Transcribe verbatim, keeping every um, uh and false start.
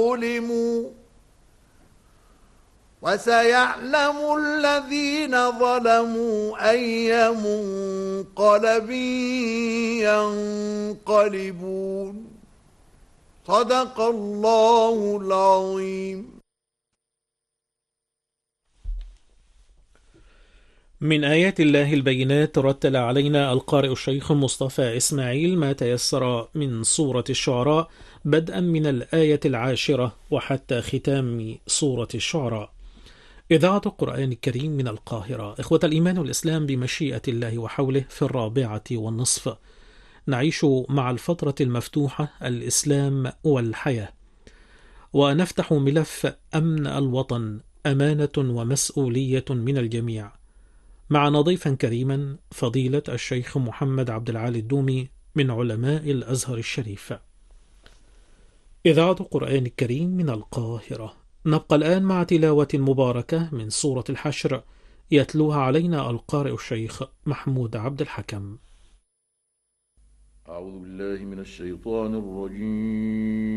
ظلموا وسيعلم الذين ظلموا أي منقلب ينقلبون. صدق الله العظيم. من آيات الله البينات رتل علينا القارئ الشيخ مصطفى إسماعيل ما تيسر من سورة الشعراء بدءا من الآية العاشرة وحتى ختام سورة الشعراء. إذاعة القرآن الكريم من القاهرة. إخوة الإيمان والإسلام، بمشيئة الله وحوله في الرابعة والنصف نعيش مع الفترة المفتوحة الإسلام والحياة، ونفتح ملف أمن الوطن، أمانة ومسؤولية من الجميع، معنا ضيفا كريما فضيلة الشيخ محمد عبد العالي الدومي من علماء الأزهر الشريف. إذاعة القرآن الكريم من القاهرة. نبقى الآن مع تلاوة مباركة من سورة الحشر يتلوها علينا القارئ الشيخ محمود عبد الحكم. أعوذ بالله من الشيطان الرجيم.